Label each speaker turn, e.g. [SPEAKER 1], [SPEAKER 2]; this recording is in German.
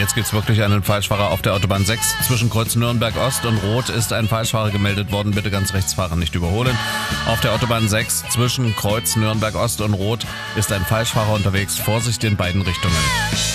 [SPEAKER 1] jetzt gibt's wirklich einen Falschfahrer auf der Autobahn 6. Zwischen Kreuz Nürnberg Ost und Rot ist ein Falschfahrer gemeldet worden. Bitte ganz rechts fahren, nicht überholen. Auf der Autobahn 6 zwischen Kreuz Nürnberg Ost und Rot ist ein Falschfahrer unterwegs. Vorsicht in beiden Richtungen.